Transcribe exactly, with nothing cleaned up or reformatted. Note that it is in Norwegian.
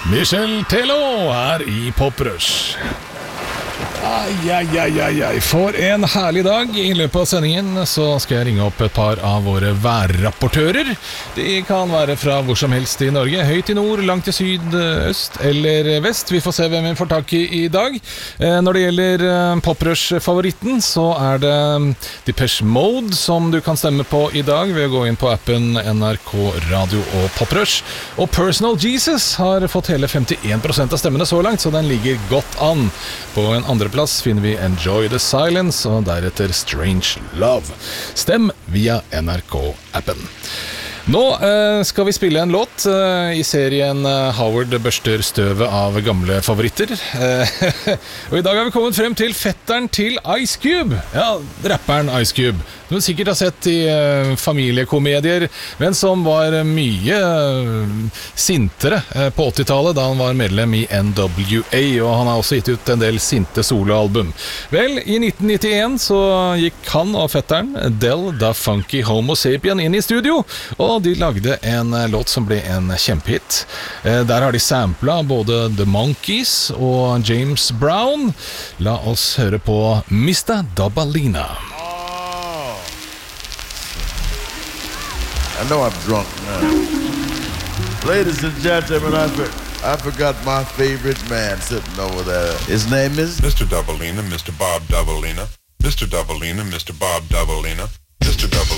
Michel Tello er i Poprush. Ai, ai, ai, ai, ai. For en herlig dag. I løpet av sendingen så skal jeg ringe opp et par av våre værrapportører. De kan være fra hvor som helst i Norge. Høyt i nord, langt i syd, øst eller vest. Vi får se hvem vi får tak i i dag. Når det gjelder Poprush-favoritten, så er det Depeche Mode som du kan stemme på i dag ved å gå inn på appen N R K Radio og Poprush. Og Personal Jesus har fått hele femtien prosent av stemmene så langt, så den ligger godt an. På en andre plass finner vi Enjoy the Silence og deretter Strange Love. Stem via N R K-appen. Nå eh, skal vi spille en låt eh, i serien eh, Howard børster støvet av gamle favoritter. Eh, og i dag har vi kommet frem til fetteren til Ice Cube. Ja, rapperen Ice Cube. Du har sikkert ha sett i eh, familiekomedier, men som var mye eh, sintere eh, på åttitallet da han var medlem i N W A, og han har også gitt ut en del sinte soloalbum. Vel, i nitten nittien så gikk han og fetteren Del Da Funky Homo Sapien inn i studio, og de lagde en låt som ble en kjempehit. Eh, der har de samplet både The Monkees og James Brown. La oss høre på mister Dabalina. I know I'm drunk now. Ladies and gentlemen, I, for, I forgot my favorite man sitting over there. His name is Mister Dabalina, Mister Bob Dabalina. Mister Dabalina, Mister Bob Dabalina. Mister Dabalina.